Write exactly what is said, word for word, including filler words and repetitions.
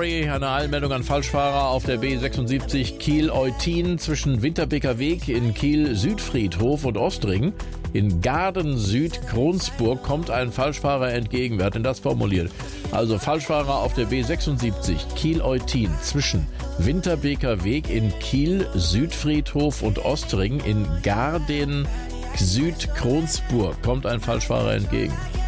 Sorry, eine Eilmeldung an Falschfahrer auf der B sechsundsiebzig Kiel-Eutin zwischen Winterbeker Weg in Kiel-Südfriedhof und Ostring. In Garden-Süd-Kronsburg kommt ein Falschfahrer entgegen. Wer hat denn das formuliert? Also Falschfahrer auf der B sechsundsiebzig Kiel-Eutin zwischen Winterbeker Weg in Kiel-Südfriedhof und Ostring in Garden-Süd-Kronsburg kommt ein Falschfahrer entgegen.